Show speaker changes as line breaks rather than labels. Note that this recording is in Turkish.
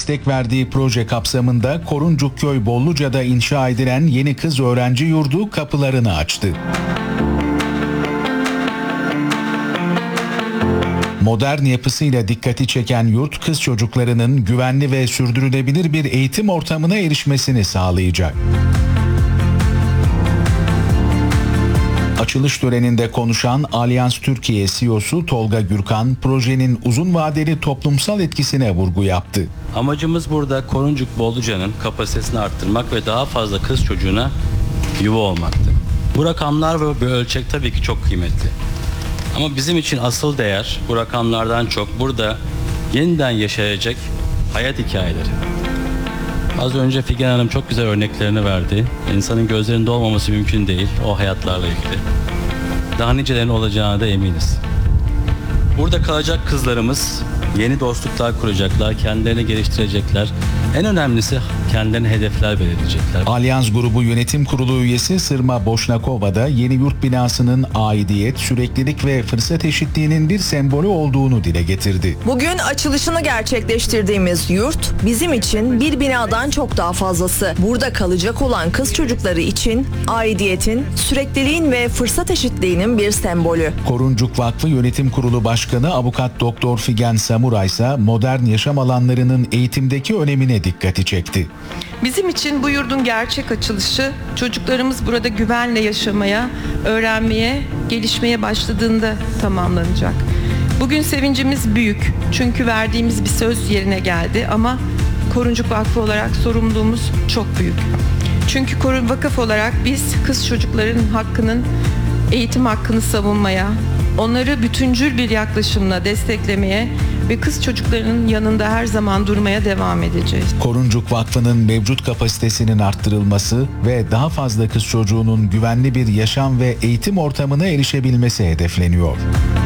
destek verdiği proje kapsamında Koruncukköy Bolluca'da inşa edilen yeni kız öğrenci yurdu kapılarını açtı. Modern yapısıyla dikkati çeken yurt, kız çocuklarının güvenli ve sürdürülebilir bir eğitim ortamına erişmesini sağlayacak. Açılış töreninde konuşan Alyans Türkiye CEO'su Tolga Gürkan, projenin uzun vadeli toplumsal etkisine vurgu yaptı.
Amacımız burada Koruncuk Bolluca'nın kapasitesini arttırmak ve daha fazla kız çocuğuna yuva olmaktı. Bu rakamlar ve bu ölçek tabii ki çok kıymetli. Ama bizim için asıl değer bu rakamlardan çok burada yeniden yaşayacak hayat hikayeleri. Az önce Figen Hanım çok güzel örneklerini verdi. İnsanın gözlerinde olmaması mümkün değil o hayatlarla ilgili. Daha nicelerinin olacağına da eminiz. Burada kalacak kızlarımız yeni dostluklar kuracaklar, kendilerini geliştirecekler. En önemlisi kendilerine hedefler belirleyecekler.
Alyans Grubu Yönetim Kurulu üyesi Sırma Boşnakova da yeni yurt binasının aidiyet, süreklilik ve fırsat eşitliğinin bir sembolü olduğunu dile getirdi.
Bugün açılışını gerçekleştirdiğimiz yurt bizim için bir binadan çok daha fazlası. Burada kalacak olan kız çocukları için aidiyetin, sürekliliğin ve fırsat eşitliğinin bir sembolü.
Koruncuk Vakfı Yönetim Kurulu Başkanı Avukat Doktor Figen Samuray ise modern yaşam alanlarının eğitimdeki önemine dikkati çekti.
Bizim için bu yurdun gerçek açılışı çocuklarımız burada güvenle yaşamaya, öğrenmeye, gelişmeye başladığında tamamlanacak. Bugün sevincimiz büyük çünkü verdiğimiz bir söz yerine geldi ama Koruncuk Vakfı olarak sorumluluğumuz çok büyük. Çünkü vakıf olarak biz kız çocukların hakkının, eğitim hakkını savunmaya, onları bütüncül bir yaklaşımla desteklemeye ve kız çocuklarının yanında her zaman durmaya devam edeceğiz.
Koruncuk Vakfı'nın mevcut kapasitesinin arttırılması ve daha fazla kız çocuğunun güvenli bir yaşam ve eğitim ortamına erişebilmesi hedefleniyor.